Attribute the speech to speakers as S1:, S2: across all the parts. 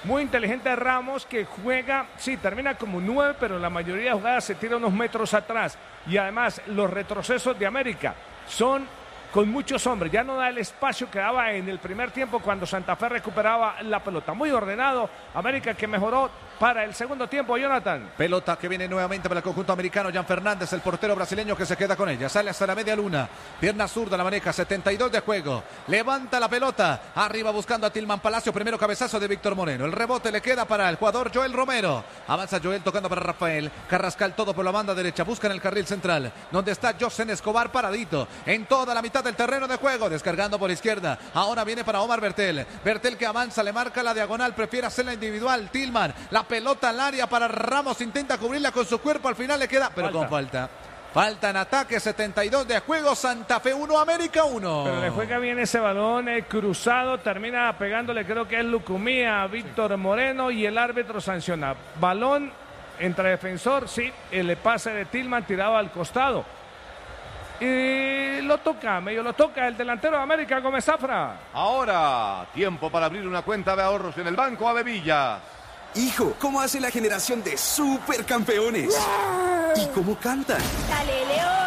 S1: Muy inteligente Ramos, que juega, sí, termina como 9, pero la mayoría de jugadas se tira unos metros atrás. Y además, los retrocesos de América son con muchos hombres. Ya no da el espacio que daba en el primer tiempo cuando Santa Fe recuperaba la pelota. Muy ordenado. América que mejoró para el segundo tiempo, Jonathan.
S2: Pelota que viene nuevamente para el conjunto americano. Jan Fernández, el portero brasileño que se queda con ella. Sale hasta la media luna. Pierna zurda la maneja. 72 de juego. Levanta la pelota. Arriba buscando a Tilman Palacio. Primero cabezazo de Víctor Moreno. El rebote le queda para el jugador Joel Romero. Avanza Joel tocando para Rafael. Carrascal todo por la banda derecha. Busca en el carril central. Donde está Josen Escobar paradito. En toda la mitad del terreno de juego. Descargando por izquierda. Ahora viene para Omar Bertel. Bertel que avanza. Le marca la diagonal. Prefiere hacerla individual. Tilman. La pelota al área para Ramos, intenta cubrirla con su cuerpo, al final le queda, pero con falta. Falta en ataque, 72 de juego, Santa Fe 1, América 1.
S1: Pero le juega bien ese balón cruzado, termina pegándole, creo que es Lucumí a Víctor Moreno y el árbitro sanciona. Balón entre defensor, sí, el pase de Tilman tirado al costado. Y lo toca, medio lo toca el delantero de América, Gómez Zafra.
S3: Ahora, tiempo para abrir una cuenta de ahorros en el Banco Avevillas.
S4: Hijo, ¿cómo hace la generación de supercampeones? ¡Yeah! ¿Y cómo cantan?
S5: ¡Dale,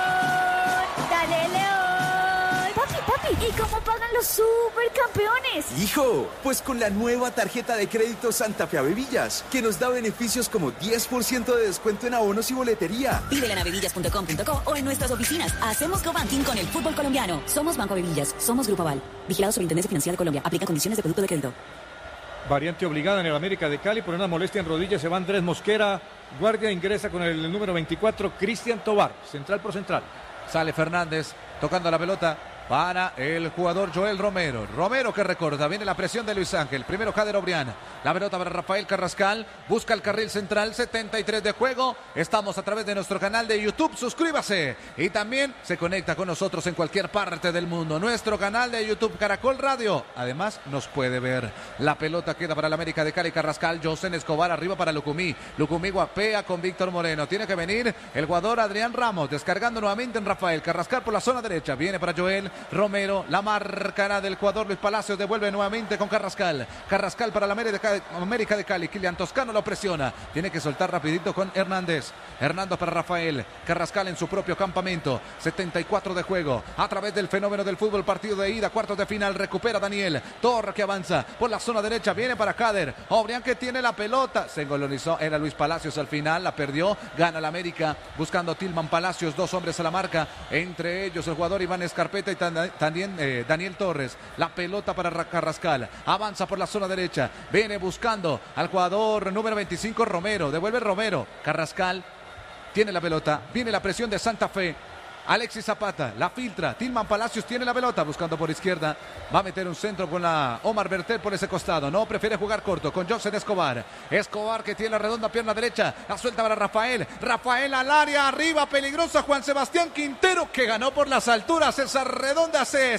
S5: León! ¡Dale, León! Papi, ¿y cómo pagan los supercampeones?
S4: Hijo, pues con la nueva tarjeta de crédito Santa Fe Avevillas, que nos da beneficios como 10% de descuento en abonos y boletería.
S6: Pídela en avevillas.com.co o en nuestras oficinas. Hacemos cobanking con el fútbol colombiano. Somos Banco Avevillas, somos Grupo Aval. Vigilado Superintendencia Financiera de Colombia. Aplica condiciones de producto de crédito.
S7: Variante obligada en el América de Cali por una molestia en rodillas. Se va Andrés Mosquera. Guardia ingresa con el número 24, Cristian Tobar. Central por central.
S2: Sale Fernández tocando la pelota para el jugador Joel Romero. Romero que recorta, viene la presión de Luis Ángel. Primero Jader Obrián. La pelota para Rafael Carrascal. Busca el carril central, 73 de juego. Estamos a través de nuestro canal de YouTube. Suscríbase. Y también se conecta con nosotros en cualquier parte del mundo. Nuestro canal de YouTube Caracol Radio. Además nos puede ver. La pelota queda para el América de Cali. Carrascal, Josen Escobar arriba para Lucumí. Lucumí guapea con Víctor Moreno. Tiene que venir el jugador Adrián Ramos. Descargando nuevamente en Rafael. Carrascal por la zona derecha. Viene para Joel Romero, la marcará del jugador Luis Palacios, devuelve nuevamente con Carrascal. Carrascal para la América de Cali. Kylian Toscano lo presiona. Tiene que soltar rapidito con Hernández. Hernández para Rafael. Carrascal en su propio campamento. 74 de juego. A través del fenómeno del fútbol, partido de ida, cuartos de final. Recupera Daniel. Torre que avanza por la zona derecha. Viene para Jader. Obrián que tiene la pelota. Se engolonizó. Era Luis Palacios al final. La perdió. Gana la América. Buscando Tilman Palacios. Dos hombres a la marca. Entre ellos el jugador Iván Escarpeta y también Daniel Torres. La pelota para Carrascal. Avanza por la zona derecha. Viene buscando al jugador número 25 Romero. Devuelve Romero. Carrascal tiene la pelota. Viene la presión de Santa Fe. Alexis Zapata la filtra. Tilman Palacios tiene la pelota buscando por izquierda. Va a meter un centro con la Omar Bertel por ese costado. No, prefiere jugar corto con Josen Escobar. Escobar que tiene la redonda pierna derecha. La suelta para Rafael. Rafael al área arriba. Peligrosa Juan Sebastián Quintero que ganó por las alturas. Esa redonda,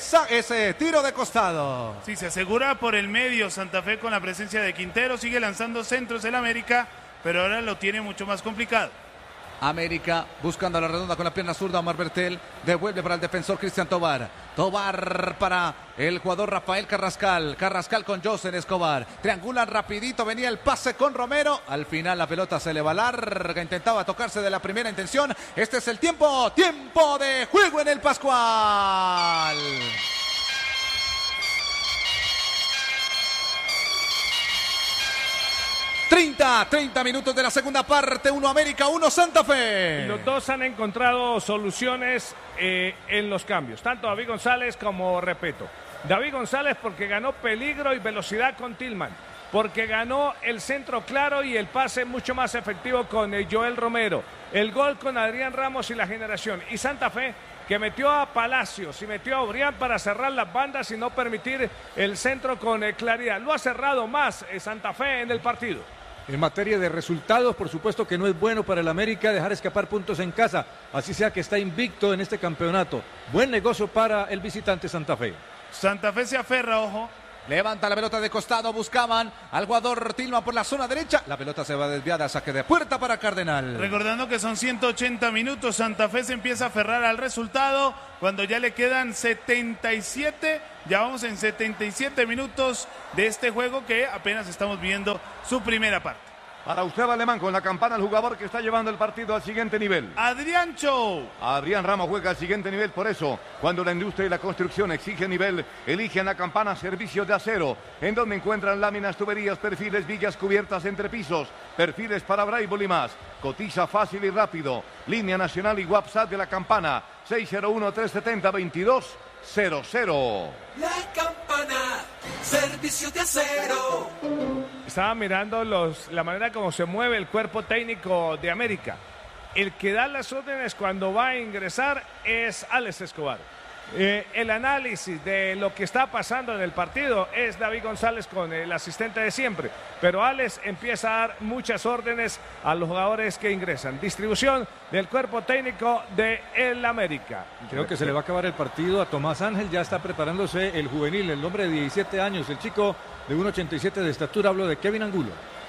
S2: ese tiro de costado.
S8: Sí, se asegura por el medio Santa Fe con la presencia de Quintero. Sigue lanzando centros el América, pero ahora lo tiene mucho más complicado.
S2: América buscando la redonda con la pierna zurda. Omar Bertel devuelve para el defensor Cristian Tobar. Tobar para el jugador Rafael Carrascal. Carrascal con Josen Escobar. Triangulan rapidito. Venía el pase con Romero. Al final la pelota se le va larga. Intentaba tocarse de la primera intención. Este es el tiempo. Tiempo de juego en el Pascual. 30 minutos de la segunda parte, 1 América, 1 Santa Fe.
S1: Y los dos han encontrado soluciones en los cambios, tanto David González como Repeto. David González porque ganó peligro y velocidad con Tilman, porque ganó el centro claro y el pase mucho más efectivo con Joel Romero, el gol con Adrián Ramos y la generación. Y Santa Fe que metió a Palacios y metió a Obrián para cerrar las bandas y no permitir el centro con claridad. Lo ha cerrado más Santa Fe en el partido.
S7: En materia de resultados, por supuesto que no es bueno para el América dejar escapar puntos en casa, así sea que está invicto en este campeonato. Buen negocio para el visitante Santa Fe.
S8: Santa Fe se aferra, ojo,
S2: Levanta la pelota de costado, buscaban al jugador Tillman por la zona derecha. La pelota se va desviada, saque de puerta para Cardenal.
S8: Recordando que son 180 minutos, Santa Fe se empieza a aferrar al resultado cuando ya le quedan 77, ya vamos en 77 minutos de este juego que apenas estamos viendo su primera parte.
S3: Para usted, Alemán, con la campana el jugador que está llevando el partido al siguiente nivel.
S8: Adrián Chou.
S3: Adrián Ramos juega al siguiente nivel, por eso, cuando la industria y la construcción exigen nivel, eligen la campana Servicios de Acero, en donde encuentran láminas, tuberías, perfiles, vigas cubiertas, entrepisos, perfiles para Braille y más. Cotiza fácil y rápido. Línea nacional y WhatsApp de la campana, 601-370-2200.
S9: La campana, Servicios de Acero.
S1: Estaba mirando la manera como se mueve el cuerpo técnico de América. El que da las órdenes cuando va a ingresar es Alex Escobar. El análisis de lo que está pasando en el partido es David González con el asistente de siempre. Pero Alex empieza a dar muchas órdenes a los jugadores que ingresan. Distribución del cuerpo técnico de el América.
S7: Creo que se le va a acabar el partido a Tomás Ángel. Ya está preparándose el juvenil, el hombre de 17 años, el chico de 1.87 de estatura. Hablo de Kevin Angulo.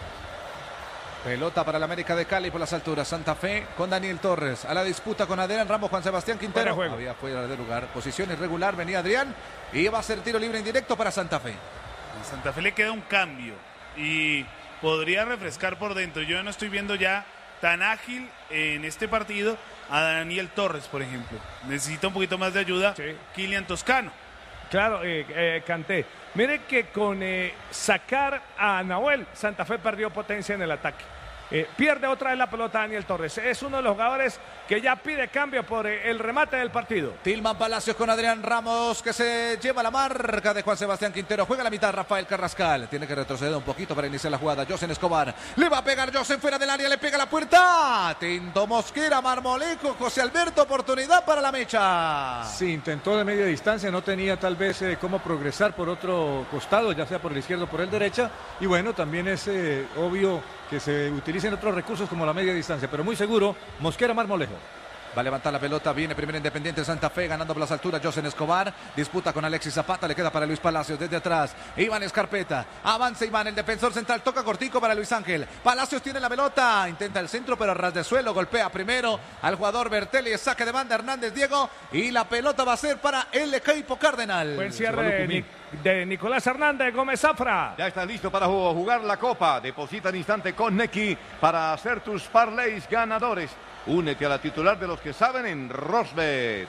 S2: Pelota para el América de Cali por las alturas. Santa Fe con Daniel Torres. A la disputa con Adrián Ramos, Juan Sebastián Quintero. Había fuera de lugar. Posición irregular. Venía Adrián. Y va a ser tiro libre indirecto para Santa Fe.
S8: A Santa Fe le queda un cambio. Y podría refrescar por dentro. Yo no estoy viendo ya tan ágil en este partido a Daniel Torres, por ejemplo. Necesita un poquito más de ayuda. Sí. Kylian Toscano.
S1: Claro, Kanté. Mire que con sacar a Nahuel, Santa Fe perdió potencia en el ataque. Pierde otra vez la pelota Daniel Torres. Es uno de los jugadores que ya pide cambio por el remate del partido.
S2: Tillman Palacios con Adrián Ramos, que se lleva la marca de Juan Sebastián Quintero. Juega la mitad Rafael Carrascal. Tiene que retroceder un poquito para iniciar la jugada. Josen Escobar. Le va a pegar Josen fuera del área. Le pega la puerta. Tinto Mosquera, Marmolejo, José Alberto. Oportunidad para la mecha.
S7: Sí, intentó de media distancia. No tenía tal vez cómo progresar por otro costado, ya sea por el izquierdo o por el derecha. Y bueno, también es obvio que se utilicen otros recursos como la media distancia, pero muy seguro, Mosquera Marmolejo.
S2: Va a levantar la pelota, viene primero Independiente Santa Fe, ganando por las alturas Josen Escobar, disputa con Alexis Zapata, le queda para Luis Palacios desde atrás, Iván Escarpeta, avanza Iván, el defensor central, toca cortico para Luis Ángel, Palacios tiene la pelota, intenta el centro pero a ras de suelo, golpea primero al jugador Bertelli, saque de banda Hernández Diego, y la pelota va a ser para el equipo Cardenal.
S1: Buen cierre de Nicolás Hernández, Gómez Zafra.
S3: Ya está listo para jugar la Copa, deposita en instante con Neki para hacer tus parlays ganadores. Únete a la titular de los que saben en Rosbet.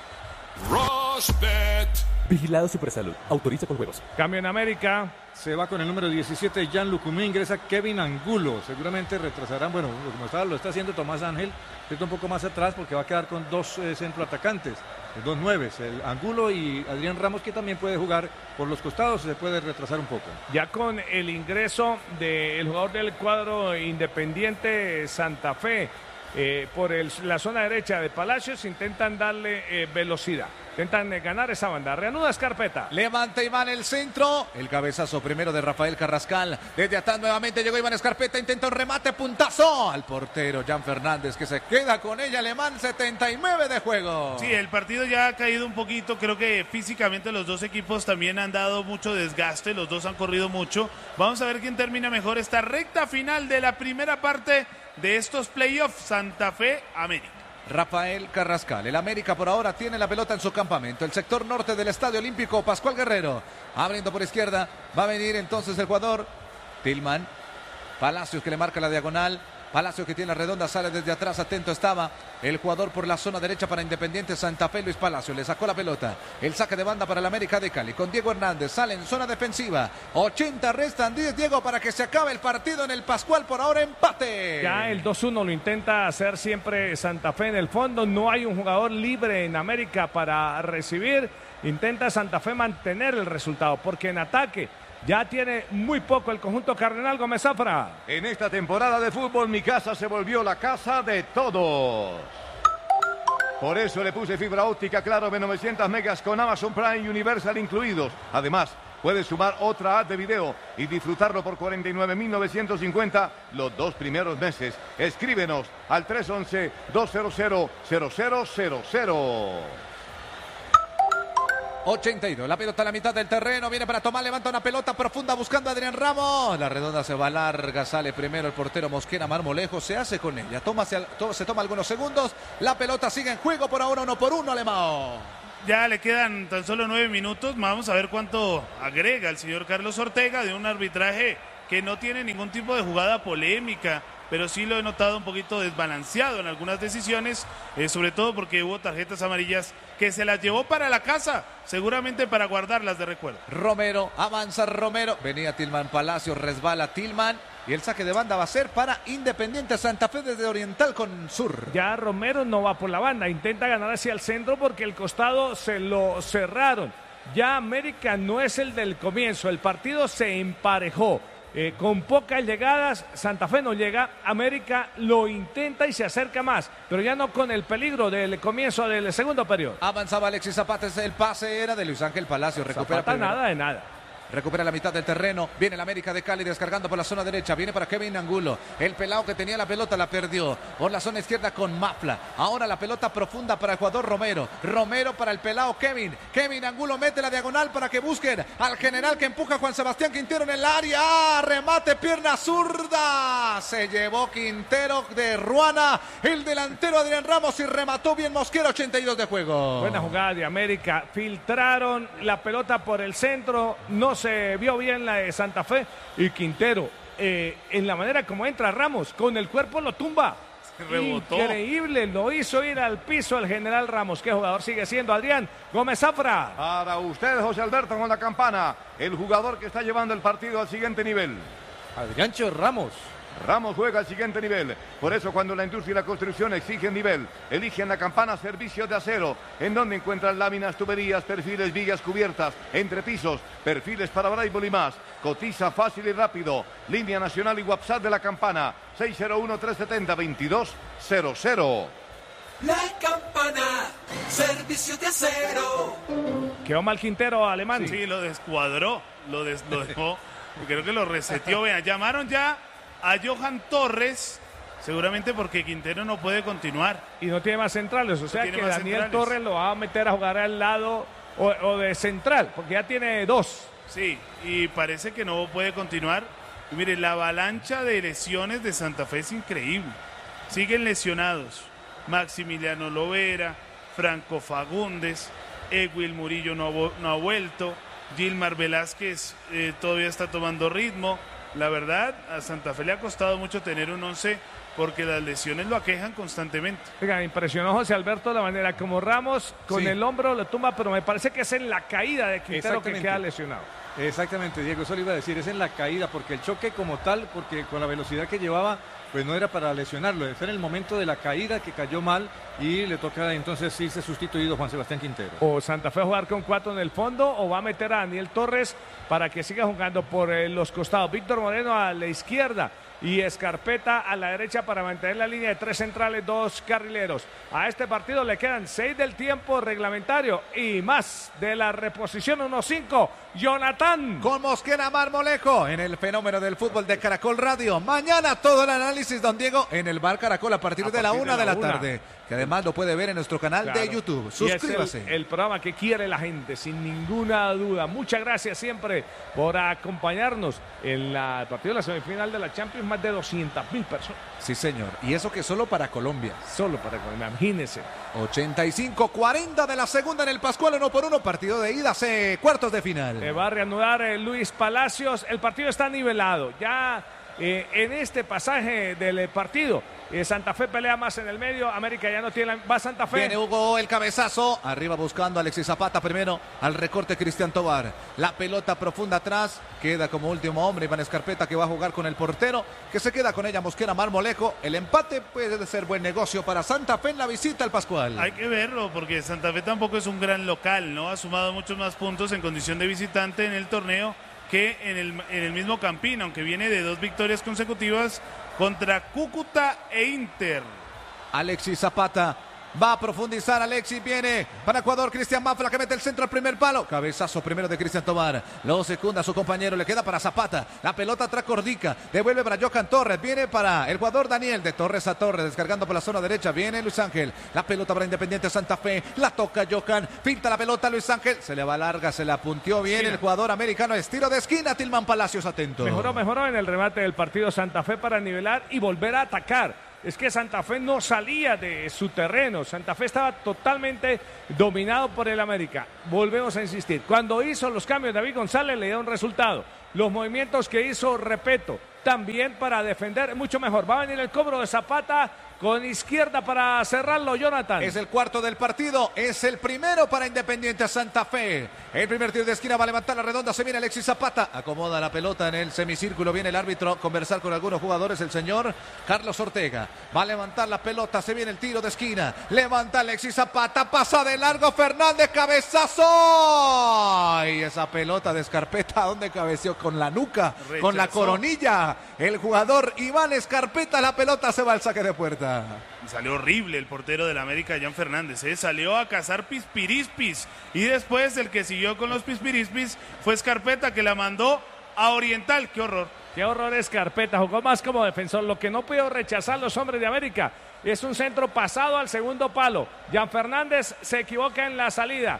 S9: Rosbet. Vigilado Supersalud. Autoriza con juegos.
S1: Cambio en América.
S7: Se va con el número 17, Jan Lucumí, ingresa Kevin Angulo. Seguramente retrasarán, bueno, como lo está haciendo Tomás Ángel, está un poco más atrás porque va a quedar con dos centroatacantes, dos nueves, el Angulo y Adrián Ramos, que también puede jugar por los costados, se puede retrasar un poco.
S1: Ya con el ingreso del jugador del cuadro Independiente Santa Fe, por la zona derecha de Palacios, intentan darle velocidad. Intentan ganar esa banda. Reanuda Escarpeta.
S2: Levanta Iván el centro. El cabezazo primero de Rafael Carrascal. Desde atrás nuevamente llegó Iván Escarpeta. Intenta un remate, puntazo al portero Jan Fernández, que se queda con ella. Alemán, 79 de juego.
S8: Sí, el partido ya ha caído un poquito. Creo que físicamente los dos equipos también han dado mucho desgaste. Los dos han corrido mucho. Vamos a ver quién termina mejor esta recta final de la primera parte de estos playoffs. Santa Fe, América.
S2: Rafael Carrascal, el América por ahora tiene la pelota en su campamento, el sector norte del Estadio Olímpico. Pascual Guerrero, abriendo por izquierda, va a venir entonces el jugador Tillman, Palacios que le marca la diagonal, Palacios que tiene la redonda, sale desde atrás, atento estaba el jugador por la zona derecha para Independiente Santa Fe, Luis Palacios, le sacó la pelota, el saque de banda para el América de Cali, con Diego Hernández, sale en zona defensiva, 80 restan 10, Diego, para que se acabe el partido en el Pascual, por ahora empate.
S1: Ya el 2-1 lo intenta hacer siempre Santa Fe en el fondo, no hay un jugador libre en América para recibir, intenta Santa Fe mantener el resultado, porque en ataque ya tiene muy poco el conjunto cardenal. Gómez Zafra.
S3: En esta temporada de fútbol, mi casa se volvió la casa de todos. Por eso le puse fibra óptica Claro de 900 megas con Amazon Prime Universal incluidos. Además, puedes sumar otra app de video y disfrutarlo por 49.950 los 2 primeros meses. Escríbenos al 311-200-0000.
S2: 82, la pelota a la mitad del terreno, viene para tomar, levanta una pelota profunda buscando a Adrián Ramos. La redonda se va larga, sale primero el portero Mosquera Marmolejo, se hace con ella, se toma algunos segundos, la pelota sigue en juego por ahora 1-1, Alemão.
S8: Ya le quedan tan solo 9 minutos, vamos a ver cuánto agrega el señor Carlos Ortega de un arbitraje que no tiene ningún tipo de jugada polémica, pero sí lo he notado un poquito desbalanceado en algunas decisiones, sobre todo porque hubo tarjetas amarillas que se las llevó para la casa, seguramente para guardarlas de recuerdo.
S2: Romero, avanza Romero, venía Tilman Palacios, resbala Tilman y el saque de banda va a ser para Independiente Santa Fe desde Oriental con Sur.
S1: Ya Romero no va por la banda, intenta ganar hacia el centro porque el costado se lo cerraron. Ya América no es el del comienzo, el partido se emparejó. Con pocas llegadas, Santa Fe no llega, América lo intenta y se acerca más, pero ya no con el peligro del comienzo del segundo periodo.
S2: Avanzaba Alexis Zapata, el pase era de Luis Ángel Palacio, recupera
S1: Zapata nada de nada.
S2: Recupera la mitad del terreno, viene el América de Cali descargando por la zona derecha, viene para Kevin Angulo, el pelado que tenía la pelota la perdió, por la zona izquierda con Mafla, ahora la pelota profunda para el jugador Romero, Romero para el pelado Kevin Angulo mete la diagonal para que busquen al general que empuja a Juan Sebastián Quintero en el área, remate pierna zurda, se llevó Quintero de Ruana, el delantero Adrián Ramos y remató bien Mosquera, 82 de juego.
S1: Buena jugada de América, filtraron la pelota por el centro, no se vio bien la de Santa Fe y Quintero, en la manera como entra Ramos, con el cuerpo lo tumba.
S8: Se rebotó.
S1: Increíble, lo hizo ir al piso el general Ramos. ¿Qué jugador sigue siendo? Adrián Gómez Zafra.
S3: Para usted, José Alberto, con la campana, el jugador que está llevando el partido al siguiente nivel.
S7: Adriancho Ramos.
S3: Ramos juega al siguiente nivel. Por eso cuando la industria y la construcción exigen nivel, eligen la campana Servicios de Acero, en donde encuentran láminas, tuberías, perfiles, vigas cubiertas, entrepisos, perfiles para braille y más. Cotiza fácil y rápido. Línea nacional y WhatsApp de la campana 601-370-2200.
S9: La campana, Servicios de Acero.
S1: Quedó mal Quintero, Alemán.
S8: Sí, lo descuadró, lo dejó, creo que lo reseteó. Vean, llamaron ya a Johan Torres, seguramente porque Quintero no puede continuar.
S1: Y no tiene más centrales, o sea que Daniel Torres lo va a meter a jugar al lado o de central, porque ya tiene dos.
S8: Sí, y parece que no puede continuar. Y mire, la avalancha de lesiones de Santa Fe es increíble. Siguen lesionados Maximiliano Lovera, Franco Fagundes, Ewil Murillo no ha vuelto, Gilmar Velázquez todavía está tomando ritmo. La verdad, a Santa Fe le ha costado mucho tener un 11 porque las lesiones lo aquejan constantemente.
S1: Oiga, impresionó José Alberto la manera como Ramos con el hombro lo tumba, pero me parece que es en la caída de Quintero que queda lesionado.
S7: Exactamente, Diego, eso le iba a decir, es en la caída, porque el choque como tal, porque con la velocidad que llevaba, pues no era para lesionarlo, es en el momento de la caída que cayó mal y le toca entonces irse sustituido Juan Sebastián Quintero.
S1: O Santa Fe jugar con 4 en el fondo o va a meter a Daniel Torres para que siga jugando por los costados. Víctor Moreno a la izquierda y Escarpeta a la derecha para mantener la línea de 3 centrales, 2 carrileros. A este partido le quedan 6 del tiempo reglamentario y más de la reposición 1-5. Jonathan.
S2: Con Mosquera Marmolejo en el fenómeno del fútbol de Caracol Radio. Mañana todo el análisis, don Diego, en el Bar Caracol a partir de la 1 de la tarde. Que además lo puede ver en nuestro canal de YouTube. Suscríbase.
S1: Y es el programa que quiere la gente, sin ninguna duda. Muchas gracias siempre por acompañarnos en el partido de la semifinal de la Champions. Más de 200.000 personas.
S2: Sí, señor. Y eso que solo para Colombia.
S1: Solo para Colombia, imagínense.
S2: 85-40 de la segunda en el Pascual 1-1. Partido de ida, cuartos de final.
S1: Se va a reanudar Luis Palacios. El partido está nivelado. Ya en este pasaje del partido, Santa Fe pelea más en el medio. América ya no tiene. Va Santa Fe.
S2: Viene Hugo, el cabezazo. Arriba buscando a Alexis Zapata primero. Al recorte Cristian Tobar. La pelota profunda atrás. Queda como último hombre Iván Escarpeta, que va a jugar con el portero, que se queda con ella Mosquera Marmolejo. El empate puede ser buen negocio para Santa Fe en la visita al Pascual.
S8: Hay que verlo, porque Santa Fe tampoco es un gran local, ¿no? Ha sumado muchos más puntos en condición de visitante en el torneo que en el mismo Campín, aunque viene de 2 victorias consecutivas contra Cúcuta e Inter.
S2: Alexis Zapata Va a profundizar Alexis. Viene para Ecuador Cristian Mafla que mete el centro al primer palo. Cabezazo primero de Cristian Tobar. Lo secunda a su compañero. Le queda para Zapata. La pelota atrás Cordica. Devuelve para Johan Torres. Viene para el jugador Daniel. De Torres a Torres. Descargando por la zona derecha. Viene Luis Ángel. La pelota para Independiente Santa Fe. La toca Johan. Pinta la pelota Luis Ángel. Se le va larga. Se la punteó bien el jugador americano. Estilo de esquina. Tilman Palacios atento.
S1: Mejoró en el remate del partido Santa Fe para nivelar y volver a atacar. Es que Santa Fe no salía de su terreno. Santa Fe estaba totalmente dominado por el América. Volvemos a insistir. Cuando hizo los cambios David González le dio un resultado. Los movimientos que hizo, repito, también para defender mucho mejor. Va a venir el cobro de Zapata con izquierda para cerrarlo, Jonathan.
S2: Es el cuarto del partido, es el primero para Independiente Santa Fe. El primer tiro de esquina va a levantar la redonda, se viene Alexis Zapata. Acomoda la pelota en el semicírculo, viene el árbitro a conversar con algunos jugadores, el señor Carlos Ortega. Va a levantar la pelota, se viene el tiro de esquina. Levanta Alexis Zapata, pasa de largo Fernández, cabezazo. Y esa pelota de Escarpeta, ¿dónde cabeció? Con la nuca, rechazó. Con la coronilla. El jugador Iván Escarpeta, la pelota se va al saque de puerta.
S8: Salió horrible el portero del América, Jan Fernández, salió a cazar pispirispis y después el que siguió con los pispirispis fue Escarpeta, que la mandó a Oriental. ¡Qué horror!
S1: ¡Qué horror Escarpeta! Jugó más como defensor. Lo que no pudo rechazar los hombres de América es un centro pasado al segundo palo. Jan Fernández se equivoca en la salida.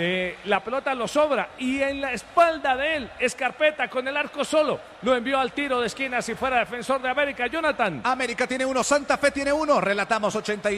S1: La pelota lo sobra y en la espalda de él Escarpeta con el arco solo lo envió al tiro de esquina si fuera defensor de América. Jonathan.
S2: América tiene uno, Santa Fe tiene uno. Relatamos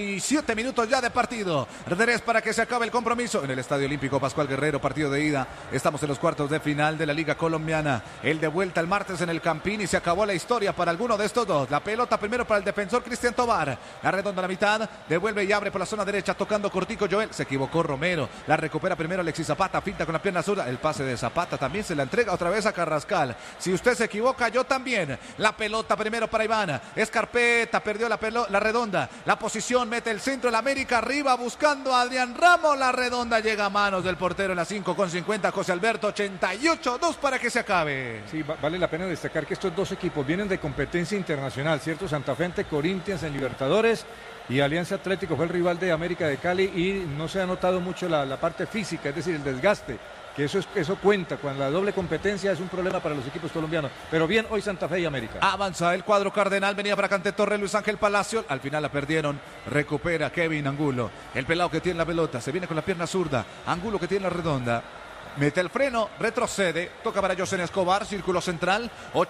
S2: 87 minutos ya de partido. 3 para que se acabe el compromiso en el Estadio Olímpico Pascual Guerrero, partido de ida. Estamos en los cuartos de final de la Liga Colombiana. El de vuelta el martes en el Campín y se acabó la historia para alguno de estos dos. La pelota primero para el defensor Cristian Tobar. La redonda a la mitad, devuelve y abre por la zona derecha tocando cortico Joel. Se equivocó Romero. La recupera primero Alexis Zapata, finta con la pierna zurda. El pase de Zapata también se la entrega otra vez a Carrascal. Si usted se equivoca, yo también. La pelota primero para Iván. Escarpeta perdió la redonda. La posición, mete el centro. El América arriba buscando a Adrián Ramos. La redonda llega a manos del portero en la 5:50. José Alberto, 88-2 para que se acabe.
S7: Sí, vale la pena destacar que estos dos equipos vienen de competencia internacional, ¿cierto? Santa Fe ante Corinthians en Libertadores. Y Alianza Atlético fue el rival de América de Cali y no se ha notado mucho la parte física, es decir, el desgaste, que eso cuenta, cuando la doble competencia es un problema para los equipos colombianos. Pero bien, hoy Santa Fe y América.
S2: Avanza el cuadro cardenal, venía para Cante Torres, Luis Ángel Palacio, al final la perdieron, recupera Kevin Angulo, el pelado que tiene la pelota, se viene con la pierna zurda, Angulo que tiene la redonda. Mete el freno, retrocede, toca para Josen Escobar, círculo central,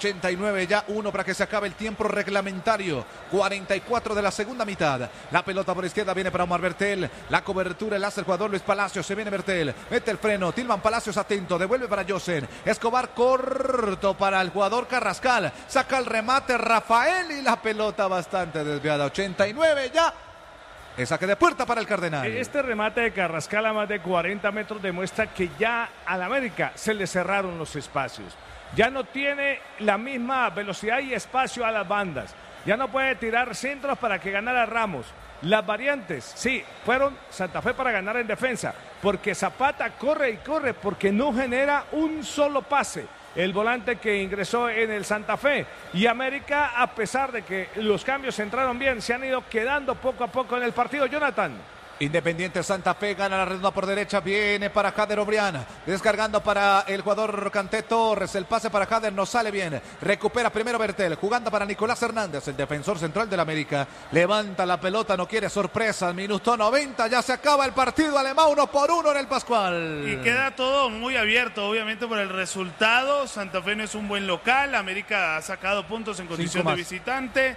S2: 89 ya, 1 para que se acabe el tiempo reglamentario, 44 de la segunda mitad. La pelota por izquierda viene para Omar Bertel, la cobertura el hace el jugador Luis Palacios, se viene Bertel, mete el freno, Tilman Palacios atento, devuelve para Josen Escobar, corto para el jugador Carrascal, saca el remate Rafael y la pelota bastante desviada, 89 ya. El saque de puerta para el Cardenal.
S1: Este remate de Carrascal a más de 40 metros demuestra que ya al América se le cerraron los espacios. Ya no tiene la misma velocidad y espacio a las bandas. Ya no puede tirar centros para que ganara Ramos. Las variantes, sí, fueron Santa Fe para ganar en defensa. Porque Zapata corre y corre porque no genera un solo pase. El volante que ingresó en el Santa Fe. Y América, a pesar de que los cambios entraron bien, se han ido quedando poco a poco en el partido. Jonathan.
S2: Independiente Santa Fe gana la redonda por derecha, viene para Jader Obrián, descargando para el jugador Cante Torres, el pase para Jader no sale bien, recupera primero Bertel, jugando para Nicolás Hernández, el defensor central del América, levanta la pelota, no quiere sorpresa, minuto 90, ya se acaba el partido alemán, 1-1 en el Pascual.
S8: Y queda todo muy abierto, obviamente por el resultado, Santa Fe no es un buen local, América ha sacado puntos en condición de visitante,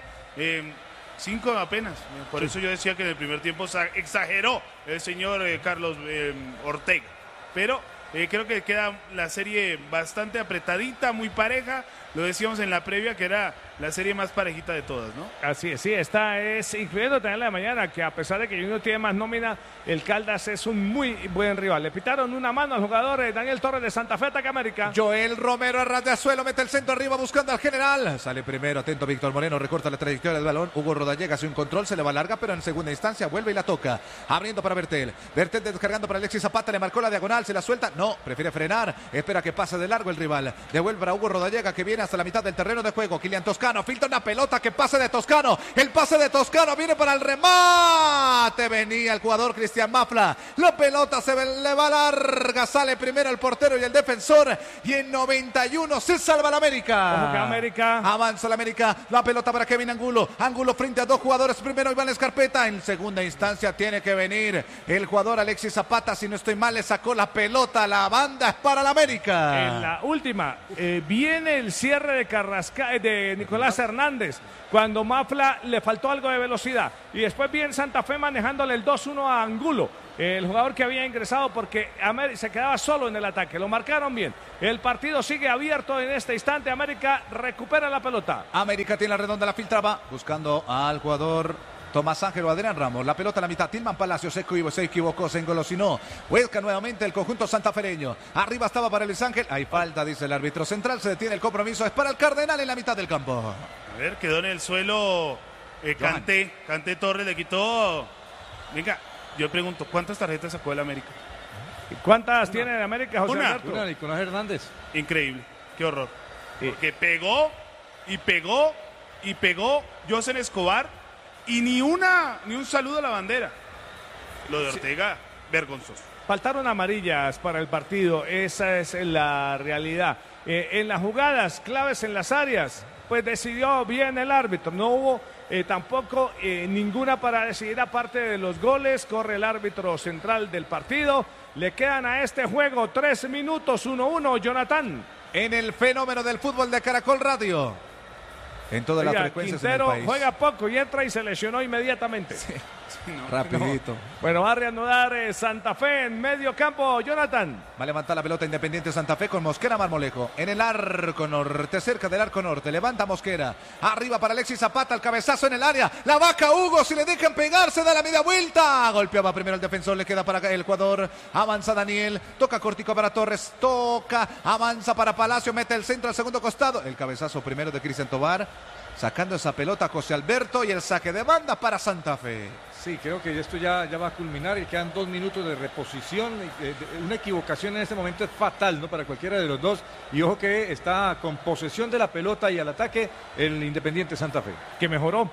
S8: 5 apenas, por eso yo decía que en el primer tiempo exageró el señor Carlos Ortega, pero creo que queda la serie bastante apretadita, muy pareja, lo decíamos en la previa que era la serie más parejita de todas, ¿no?
S1: Así es, sí, esta es, incluyendo también la de mañana, que a pesar de que Junior tiene más nómina, el Caldas es un muy buen rival. Le pitaron una mano al jugador Daniel Torres de Santa Fe, ataca América.
S2: Joel Romero a ras de suelo, mete el centro arriba buscando al general. Sale primero, atento Víctor Moreno, recorta la trayectoria del balón. Hugo Rodallega hace un control, se le va larga, pero en segunda instancia vuelve y la toca. Abriendo para Bertel. Bertel descargando para Alexis Zapata, le marcó la diagonal, se la suelta. No, prefiere frenar, espera que pase de largo el rival. Devuelve para Hugo Rodallega que viene hasta la mitad del terreno de juego. Kylian Toscano Toscano, filtra una pelota, que pase de Toscano, el pase de Toscano viene para el remate, venía el jugador Cristian Mafla, la pelota le va larga, sale primero el portero y el defensor, y en 91 se salva la América.
S1: Ojo que América.
S2: Avanza la América, la pelota para Kevin Angulo, Angulo frente a dos jugadores, primero Iván Escarpeta, en segunda instancia tiene que venir el jugador Alexis Zapata, si no estoy mal, le sacó la pelota, la banda es para la América.
S1: En la última, viene el cierre de Nicolás Hernández, cuando Mafla le faltó algo de velocidad, y después viene Santa Fe manejándole el 2-1 a Angulo, el jugador que había ingresado porque se quedaba solo en el ataque, lo marcaron bien, el partido sigue abierto en este instante, América recupera la pelota.
S2: América tiene la redonda, la filtraba, buscando al jugador Tomás Ángel o Adrián Ramos, la pelota a la mitad, Tilman Palacios se equivocó, se engolosinó, Huesca nuevamente el conjunto santafereño, arriba estaba para Luis Ángel, hay falta, dice el árbitro central, se detiene el compromiso, es para el Cardenal en la mitad del campo.
S8: A ver, quedó en el suelo Kanté Torres, le quitó, venga, yo pregunto, ¿cuántas tarjetas sacó el América?
S1: ¿Cuántas tiene el América, José Alberto?
S7: Una, Nicolás Hernández.
S8: Increíble, qué horror, porque pegó Josen Escobar, y ni un saludo a la bandera. Lo de Ortega, vergonzoso.
S1: Faltaron amarillas para el partido, esa es la realidad. En las jugadas claves en las áreas, pues decidió bien el árbitro. No hubo tampoco ninguna para decidir aparte de los goles. Corre el árbitro central del partido. Le quedan a este juego 3 minutos, 1-1, Jonathan.
S2: En el fenómeno del fútbol de Caracol Radio. En todas las frecuencias
S1: Quintero
S2: en el país.
S1: Juega poco y entra y se lesionó inmediatamente.
S2: Sí. Rapidito.
S1: No. Bueno, va a reanudar Santa Fe en medio campo, Jonathan.
S2: Va a levantar la pelota Independiente Santa Fe con Mosquera Marmolejo. En el arco norte, cerca del arco norte. Levanta Mosquera. Arriba para Alexis Zapata, el cabezazo en el área. La vaca Hugo, si le dejan pegarse, da la media vuelta. Golpeaba primero el defensor, le queda para el jugador. Avanza Daniel, toca cortico para Torres, toca, avanza para Palacio, mete el centro al segundo costado. El cabezazo primero de Cristian Tobar. Sacando esa pelota José Alberto y el saque de banda para Santa Fe.
S7: Sí, creo que esto ya va a culminar y quedan 2 minutos de reposición. Una equivocación en este momento es fatal, ¿no? Para cualquiera de los dos. Y ojo que está con posesión de la pelota y al ataque el Independiente Santa Fe.
S1: Que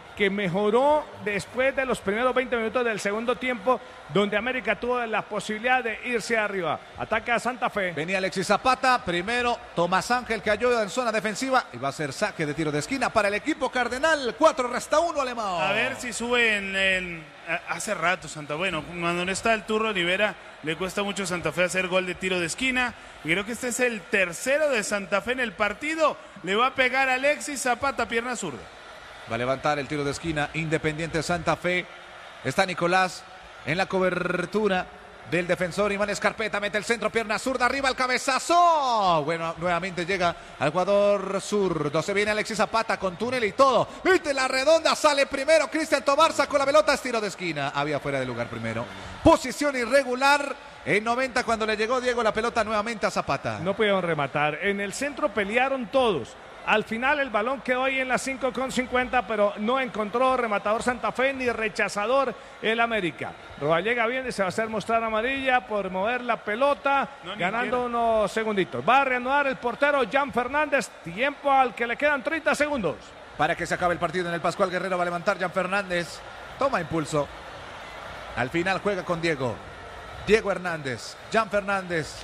S1: mejoró después de los primeros 20 minutos del segundo tiempo, donde América tuvo la posibilidad de irse arriba. Ataca a Santa Fe.
S2: Venía Alexis Zapata, primero Tomás Ángel que ayuda en zona defensiva y va a ser saque de tiro de esquina para el equipo cardenal. 4-1 Alemão.
S8: A ver si sube hace rato Santa Fe. Bueno, cuando no está el Turro Olivera, le cuesta mucho a Santa Fe hacer gol de tiro de esquina. Y creo que este es el tercero de Santa Fe en el partido. Le va a pegar Alexis Zapata, pierna zurda.
S2: Va a levantar el tiro de esquina Independiente Santa Fe. Está Nicolás en la cobertura del defensor Iván Escarpeta, mete el centro, pierna zurda, arriba el cabezazo. Bueno, nuevamente llega al jugador zurdo. Se viene Alexis Zapata con túnel y todo. Viste la redonda, sale primero Cristian Tobar, sacó la pelota, es tiro de esquina. Había fuera de lugar primero. Posición irregular. En 90 cuando le llegó Diego la pelota nuevamente a Zapata.
S1: No pudieron rematar. En el centro pelearon todos. Al final el balón quedó ahí en la 5,50, pero no encontró rematador Santa Fe ni rechazador el América. Rodallega viene y se va a hacer mostrar amarilla por mover la pelota, ganando unos segunditos. Va a reanudar el portero Jan Fernández, tiempo al que le quedan 30 segundos.
S2: Para que se acabe el partido en el Pascual Guerrero va a levantar Jan Fernández. Toma impulso. Al final juega con Diego Hernández, Jan Fernández.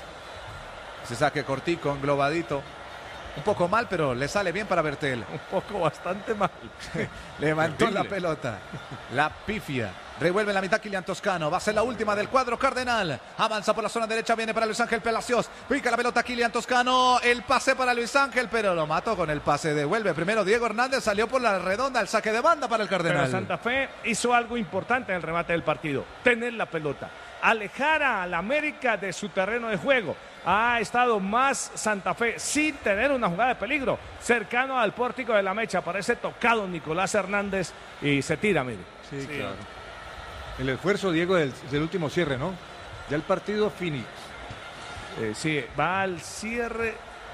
S2: Se saque cortico, englobadito. Un poco mal, pero le sale bien para Bertel.
S1: Un poco, bastante mal.
S2: Levantó la pelota. La pifia. Revuelve en la mitad Kylian Toscano. Va a ser la última del cuadro cardenal. Avanza por la zona derecha. Viene para Luis Ángel Palacios. Pica la pelota Kylian Toscano. El pase para Luis Ángel, pero lo mató con el pase. Devuelve primero Diego Hernández. Salió por la redonda. El saque de banda para el cardenal.
S1: Pero Santa Fe hizo algo importante en el remate del partido. Tener la pelota. Alejar al América de su terreno de juego. Ha estado más Santa Fe sin tener una jugada de peligro. Cercano al pórtico de la mecha. Parece tocado Nicolás Hernández y se tira, mire.
S7: Sí, claro. El esfuerzo, Diego, del último cierre, ¿no? Ya el partido Phoenix.
S1: Sí, va al cierre.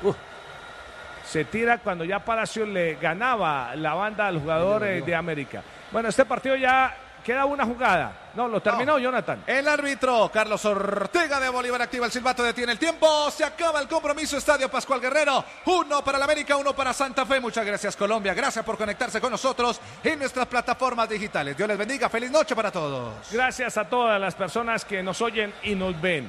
S1: Se tira cuando ya Palacio le ganaba la banda al jugador de América. Bueno, este partido ya queda una jugada. No, lo terminó Jonathan.
S2: El árbitro Carlos Ortega de Bolívar activa el silbato, detiene el tiempo. Se acaba el compromiso. Estadio Pascual Guerrero. 1 para el América, 1 para Santa Fe. Muchas gracias, Colombia. Gracias por conectarse con nosotros en nuestras plataformas digitales. Dios les bendiga. Feliz noche para todos.
S1: Gracias a todas las personas que nos oyen y nos ven.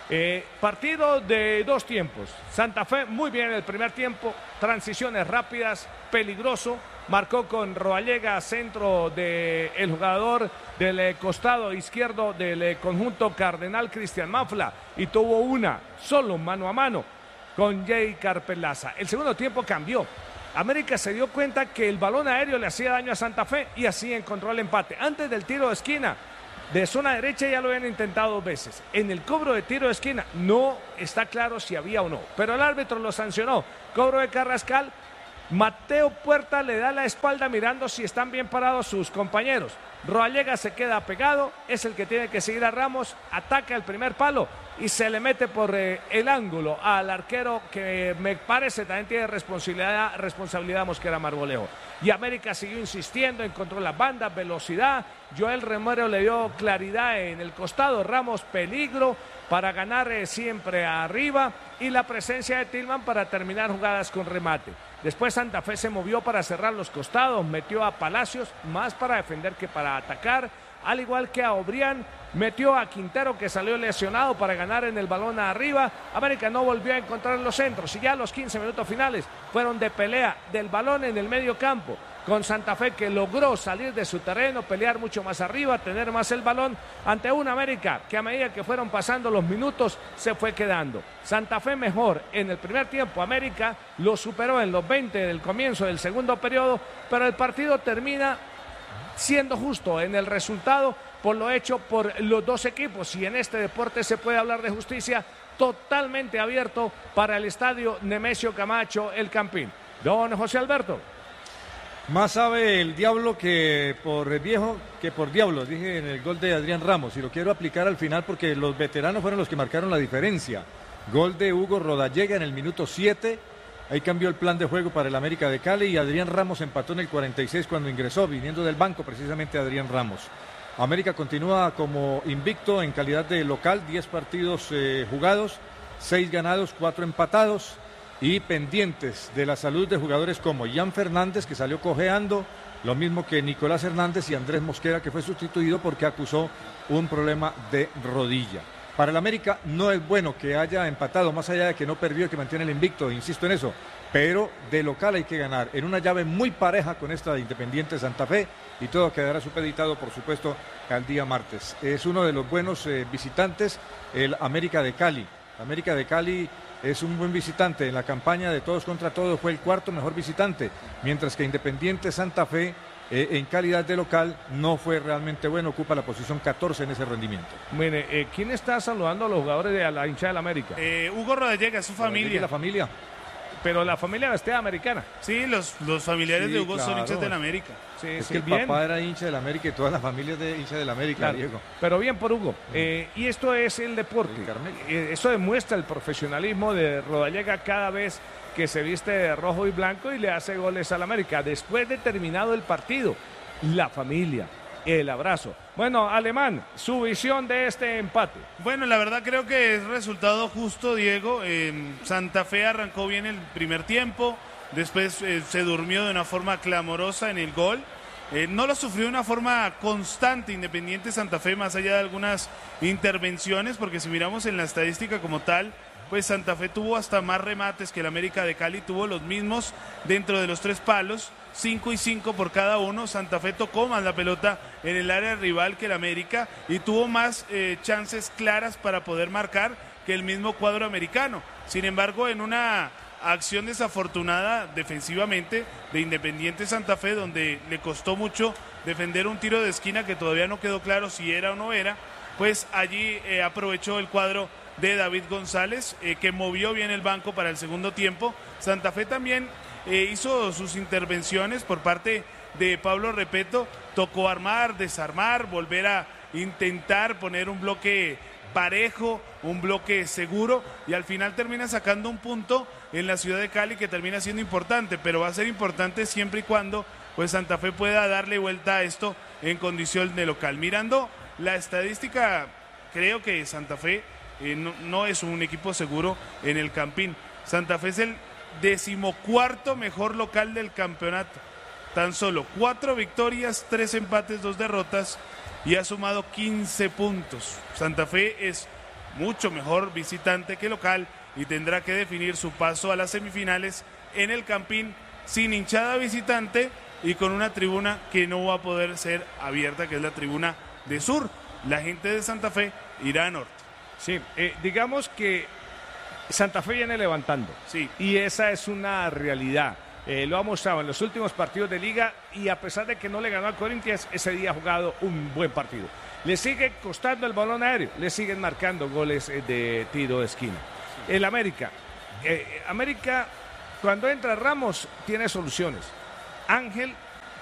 S1: Partido de 2 tiempos. Santa Fe muy bien en el primer tiempo. Transiciones rápidas, peligroso. Marcó con Roallega, centro del jugador del costado izquierdo del conjunto cardenal, Cristian Mafla, y tuvo una solo mano a mano con Jay Carpelaza. El segundo tiempo cambió. América se dio cuenta que el balón aéreo le hacía daño a Santa Fe y así encontró el empate. Antes del tiro de esquina de zona derecha ya lo habían intentado 2 veces. En el cobro de tiro de esquina no está claro si había o no, pero el árbitro lo sancionó. Cobro de Carrascal. Mateo Puerta le da la espalda mirando si están bien parados sus compañeros. Roallega se queda pegado, es el que tiene que seguir a Ramos, ataca el primer palo y se le mete por el ángulo al arquero que me parece también tiene responsabilidad Mosquera Marmolejo. Y América siguió insistiendo, encontró las bandas, velocidad. Joel Romero le dio claridad en el costado, Ramos peligro para ganar siempre arriba y la presencia de Tillman para terminar jugadas con remate. Después Santa Fe se movió para cerrar los costados, metió a Palacios más para defender que para atacar, al igual que a Obrián, metió a Quintero que salió lesionado para ganar en el balón arriba. América no volvió a encontrar los centros y ya los 15 minutos finales fueron de pelea del balón en el medio campo, con Santa Fe que logró salir de su terreno, pelear mucho más arriba, tener más el balón ante una América que a medida que fueron pasando los minutos se fue quedando. Santa Fe mejor en el primer tiempo, América lo superó en los 20 del comienzo del segundo periodo, pero el partido termina siendo justo en el resultado por lo hecho por los 2 equipos, y en este deporte se puede hablar de justicia, totalmente abierto para el estadio Nemesio Camacho, el Campín. Don José Alberto.
S7: Más sabe el diablo que por viejo que por diablo, dije en el gol de Adrián Ramos, y lo quiero aplicar al final porque los veteranos fueron los que marcaron la diferencia. Gol de Hugo Rodallega en el minuto 7, ahí cambió el plan de juego para el América de Cali y Adrián Ramos empató en el 46 cuando ingresó, viniendo del banco precisamente Adrián Ramos. América continúa como invicto en calidad de local, 10 partidos jugados, 6 ganados, 4 empatados. Y pendientes de la salud de jugadores como Jan Fernández, que salió cojeando, lo mismo que Nicolás Hernández y Andrés Mosquera, que fue sustituido porque acusó un problema de rodilla. Para el América no es bueno que haya empatado, más allá de que no perdió y que mantiene el invicto, insisto en eso, pero de local hay que ganar, en una llave muy pareja con esta de Independiente Santa Fe, y todo quedará supeditado, por supuesto, al día martes. Es uno de los buenos visitantes, el América de Cali. América de Cali es un buen visitante. En la campaña de todos contra todos fue el 4º mejor visitante, mientras que Independiente Santa Fe en calidad de local no fue realmente bueno, ocupa la posición 14 en ese rendimiento.
S1: Mire, ¿quién está saludando a los jugadores de la hinchada del América?
S8: Hugo Rodallega, su familia.
S7: La familia.
S1: Pero la familia vestida americana.
S8: Sí, los familiares de Hugo son hinchas del América.
S1: Sí,
S7: es
S1: sí,
S7: que el
S1: bien.
S7: papá era hincha del América y toda la familia es de hincha del América,
S1: Claro,
S7: Diego.
S1: pero bien por Hugo. Y esto es el deporte. Eso demuestra el profesionalismo de Rodallega cada vez que se viste de rojo y blanco y le hace goles al América. Después de terminado el partido, la familia, el abrazo. Bueno, Alemán, su visión de este empate.
S8: Bueno, la verdad creo que es resultado justo, Diego. Santa Fe arrancó bien el primer tiempo, después se durmió de una forma clamorosa en el gol. No lo sufrió de una forma constante Independiente Santa Fe, más allá de algunas intervenciones, porque si miramos en la estadística como tal, pues Santa Fe tuvo hasta más remates que el América de Cali, tuvo los mismos dentro de los 3 palos, 5 y 5 por cada uno. Santa Fe tocó más la pelota en el área rival que el América y tuvo más chances claras para poder marcar que el mismo cuadro americano. Sin embargo, en una acción desafortunada defensivamente de Independiente Santa Fe, donde le costó mucho defender un tiro de esquina que todavía no quedó claro si era o no era, pues allí aprovechó el cuadro de David González, que movió bien el banco para el segundo tiempo. Santa Fe también hizo sus intervenciones por parte de Pablo Repeto, tocó armar, desarmar, volver a intentar poner un bloque parejo, un bloque seguro, y al final termina sacando un punto en la ciudad de Cali que termina siendo importante, pero va a ser importante siempre y cuando pues Santa Fe pueda darle vuelta a esto en condición de local. Mirando la estadística, creo que Santa Fe no es un equipo seguro en el Campín. Santa Fe es el 14º mejor local del campeonato. Tan solo 4 victorias, 3 empates, 2 derrotas y ha sumado 15 puntos. Santa Fe es mucho mejor visitante que local y tendrá que definir su paso a las semifinales en el Campín sin hinchada visitante y con una tribuna que no va a poder ser abierta, que es la tribuna de sur. La gente de Santa Fe irá a norte.
S1: Sí, digamos que Santa Fe viene levantando.
S8: Sí.
S1: Y esa es una realidad. Lo ha mostrado en los últimos partidos de liga y a pesar de que no le ganó a Corinthians, ese día ha jugado un buen partido. Le sigue costando el balón aéreo, le siguen marcando goles de tiro de esquina. El América, cuando entra Ramos, tiene soluciones. Ángel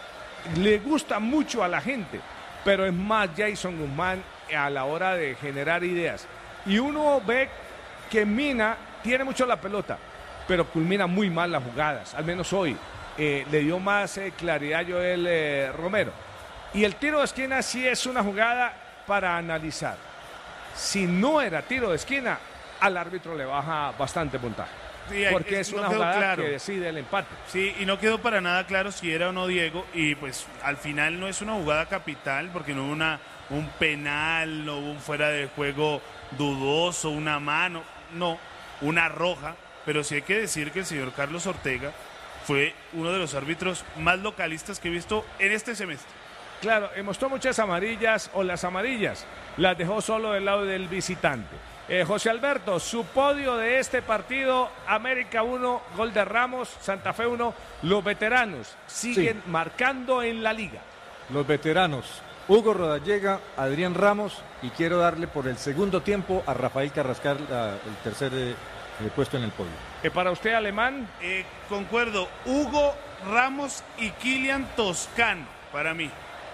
S1: le gusta mucho a la gente, pero es más Jason Guzmán a la hora de generar ideas. Y uno ve que Mina tiene mucho la pelota, pero culmina muy mal las jugadas, al menos hoy. Le dio más claridad a Joel Romero. Y el tiro de esquina sí es una jugada para analizar. Si no era tiro de esquina, al árbitro le baja bastante puntaje. Sí, porque es una jugada que decide el empate.
S8: Sí, y no quedó para nada claro si era o no Diego. Y pues al final no es una jugada capital, porque no hubo un penal, no hubo un fuera de juego dudoso, una mano, no, una roja. Pero sí hay que decir que el señor Carlos Ortega fue uno de los árbitros más localistas que he visto en este semestre.
S1: Claro, mostró muchas amarillas, o las amarillas las dejó solo del lado del visitante. José Alberto, su podio de este partido: América 1, gol de Ramos, Santa Fe 1, los veteranos siguen marcando en la liga.
S7: Los veteranos, Hugo Rodallega, Adrián Ramos, y quiero darle por el segundo tiempo a Rafael Carrascal el tercer puesto en el podio.
S1: Para usted, Alemán.
S8: Concuerdo, Hugo, Ramos y Kylian Toscano, para mí.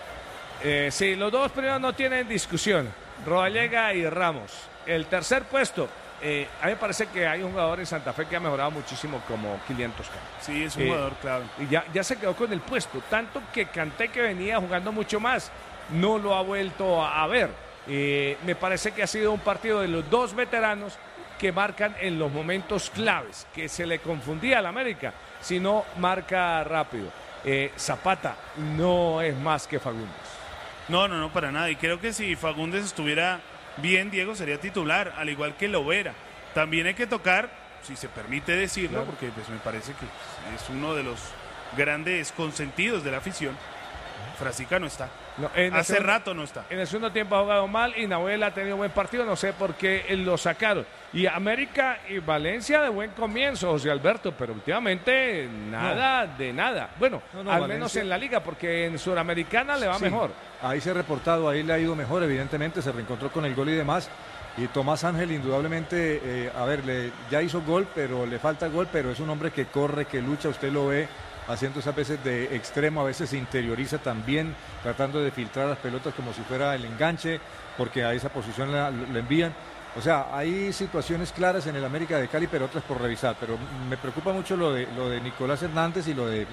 S1: Sí, los dos primeros no tienen discusión, Rodallega y Ramos. El tercer puesto, a mí me parece que hay un jugador en Santa Fe que ha mejorado muchísimo como Kylian Toscano.
S8: Sí, es un jugador clave.
S1: Y ya se quedó con el puesto, tanto que Kanté, que venía jugando mucho más, no lo ha vuelto a ver. Me parece que ha sido un partido de los dos veteranos que marcan en los momentos claves, que se le confundía al América, si no marca rápido. Zapata no es más que Fagundes.
S8: No, para nada. Y creo que si Fagundes estuviera bien, Diego sería titular, al igual que Lovera. También hay que tocar, si se permite decirlo, claro, porque pues me parece que es uno de los grandes consentidos de la afición. Frasica no está. No, hace rato no está.
S1: En el segundo tiempo ha jugado mal y Nahuel ha tenido buen partido, no sé por qué lo sacaron. Y América y Valencia de buen comienzo, José Alberto, pero últimamente nada de nada. Bueno, al Valencia, menos en la liga, porque en Sudamericana le va mejor.
S7: Ahí se ha reportado, ahí le ha ido mejor, evidentemente, se reencontró con el gol y demás. Y Tomás Ángel indudablemente, ya hizo gol, pero le falta gol, pero es un hombre que corre, que lucha, usted lo ve haciendo esas veces de extremo, a veces se interioriza también, tratando de filtrar las pelotas como si fuera el enganche, porque a esa posición la envían. O sea, hay situaciones claras en el América de Cali, pero otras por revisar. Pero me preocupa mucho lo de Nicolás Hernández y lo de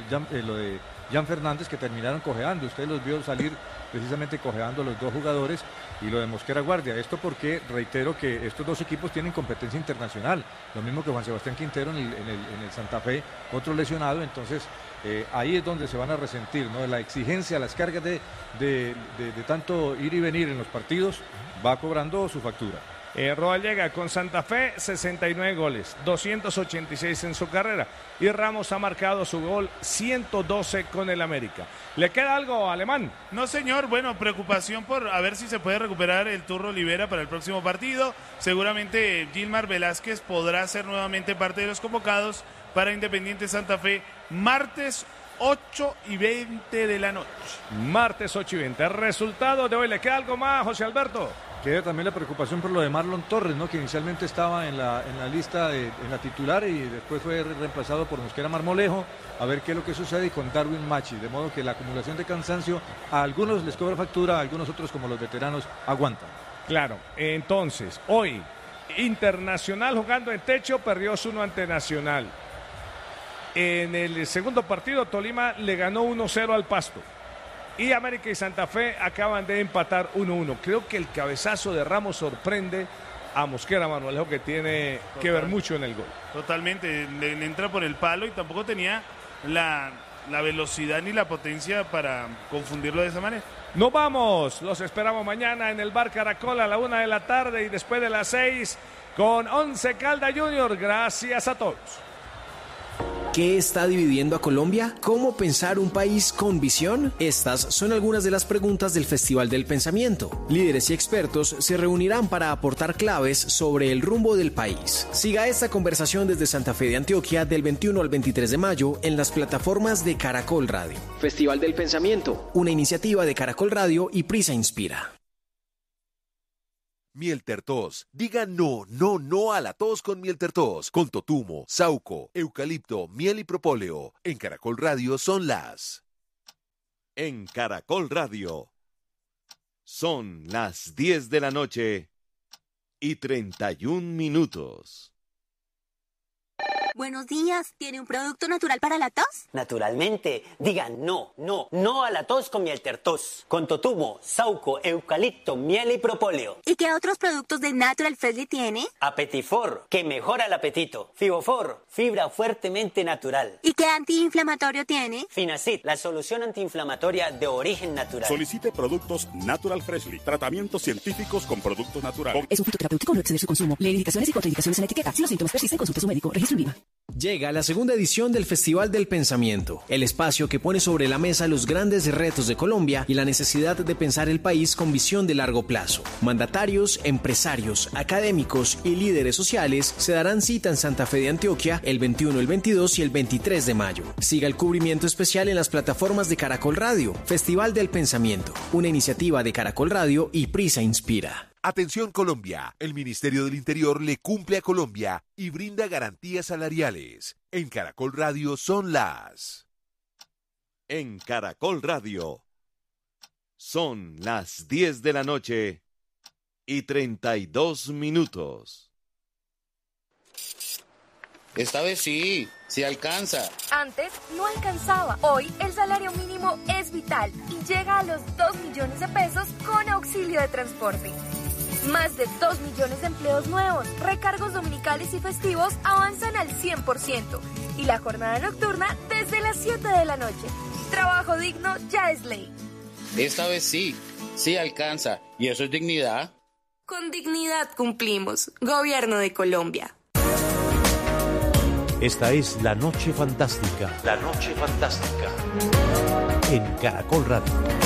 S7: Jan Fernández, que terminaron cojeando. Usted los vio salir precisamente cojeando los dos jugadores, y lo de Mosquera Guardia. Esto porque, reitero, que estos dos equipos tienen competencia internacional. Lo mismo que Juan Sebastián Quintero en el Santa Fe, otro lesionado. Entonces, ahí es donde se van a resentir, ¿no? La exigencia, las cargas de tanto ir y venir en los partidos, va cobrando su factura.
S1: Rodallega con Santa Fe 69 goles, 286 en su carrera, y Ramos ha marcado su gol 112 con el América. ¿Le queda algo, Alemán?
S8: No, señor. Bueno, preocupación por a ver si se puede recuperar el Turro Olivera para el próximo partido. Seguramente Gilmar Velázquez podrá ser nuevamente parte de los convocados para Independiente Santa Fe, martes 8:20 de la noche.
S1: Martes 8:20. Resultado de hoy. ¿Le queda algo más, José Alberto?
S7: Queda también la preocupación por lo de Marlon Torres, ¿no? Que inicialmente estaba en la lista, en la titular, y después fue reemplazado por Mosquera Marmolejo. A ver qué es lo que sucede, y con Darwin Machi. De modo que la acumulación de cansancio a algunos les cobra factura, a algunos otros, como los veteranos, aguantan.
S1: Claro. Entonces, hoy, Internacional jugando en techo, perdió 1 ante Nacional. En el segundo partido, Tolima le ganó 1-0 al Pasto. Y América y Santa Fe acaban de empatar 1-1. Creo que el cabezazo de Ramos sorprende a Mosquera, Manuel, que tiene que ver mucho en el gol.
S8: Totalmente, le entra por el palo y tampoco tenía la velocidad ni la potencia para confundirlo de esa manera.
S1: Nos vamos, los esperamos mañana en el Bar Caracol a la 1 de la tarde y después de las 6 con Once Caldas Junior. Gracias a todos.
S10: ¿Qué está dividiendo a Colombia? ¿Cómo pensar un país con visión? Estas son algunas de las preguntas del Festival del Pensamiento. Líderes y expertos se reunirán para aportar claves sobre el rumbo del país. Siga esta conversación desde Santa Fe de Antioquia del 21 al 23 de mayo en las plataformas de Caracol Radio. Festival del Pensamiento, una iniciativa de Caracol Radio y Prisa Inspira.
S11: Mieltertos. Diga no, no, no a la tos con Mieltertos. Con totumo, sauco, eucalipto, miel y propóleo. En Caracol Radio son las...
S12: En Caracol Radio son las 10 de la noche y 31 minutos.
S13: Buenos días, ¿tiene un producto natural para la tos?
S14: Naturalmente, digan no, no, no a la tos con Mieltertos. Con totumo, sauco, eucalipto, miel y propóleo.
S13: ¿Y qué otros productos de Natural Freshly tiene?
S14: Apetifor, que mejora el apetito. Fibofor, fibra fuertemente natural.
S13: ¿Y qué antiinflamatorio tiene?
S14: Finacid, la solución antiinflamatoria de origen natural.
S15: Solicite productos Natural Freshly, tratamientos científicos con productos naturales.
S6: Es un fitoterapéutico, no exceder su consumo. Lee indicaciones y contraindicaciones en la etiqueta. Si los síntomas persisten, consulte a su médico. Registro INVIMA.
S10: Llega la segunda edición del Festival del Pensamiento, el espacio que pone sobre la mesa los grandes retos de Colombia y la necesidad de pensar el país con visión de largo plazo. Mandatarios, empresarios, académicos y líderes sociales se darán cita en Santa Fe de Antioquia el 21, el 22 y el 23 de mayo. Siga el cubrimiento especial en las plataformas de Caracol Radio. Festival del Pensamiento, una iniciativa de Caracol Radio y Prisa Inspira.
S11: Atención Colombia, el Ministerio del Interior le cumple a Colombia y brinda garantías salariales. En Caracol Radio son las...
S12: En Caracol Radio son las 10 de la noche y 32 minutos.
S16: Esta vez sí alcanza.
S17: Antes no alcanzaba. Hoy el salario mínimo es vital y llega a los 2 millones de pesos con auxilio de transporte. Más de 2 millones de empleos nuevos, recargos dominicales y festivos avanzan al 100% y la jornada nocturna desde las 7 de la noche. Trabajo digno ya es ley.
S16: Esta vez sí alcanza. ¿Y eso es dignidad?
S17: Con dignidad cumplimos. Gobierno de Colombia.
S18: Esta es La Noche Fantástica. La Noche Fantástica. En Caracol Radio.